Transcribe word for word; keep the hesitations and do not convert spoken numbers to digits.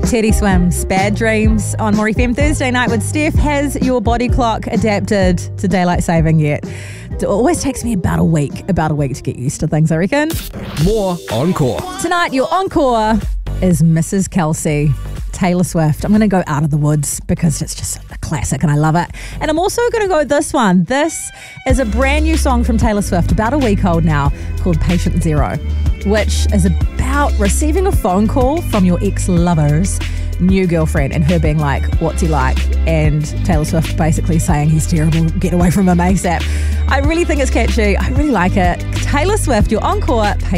Teddy Swims, Bad Dreams on More F M Thursday night with Steph. Has your body clock adapted to daylight saving yet? It always takes me about a week, about a week to get used to things, I reckon. More Encore. Tonight, your encore is Missus Kelsey, Taylor Swift. I'm going to go Out of the Woods because it's just a classic and I love it. And I'm also going to go with this one. This is a brand new song from Taylor Swift, about a week old now, called Patient Zero, which is about receiving a phone call from your ex-lover's new girlfriend and her being like, what's he like? And Taylor Swift basically saying he's terrible, get away from him ASAP. I really think it's catchy. I really like it. Taylor Swift, your encore,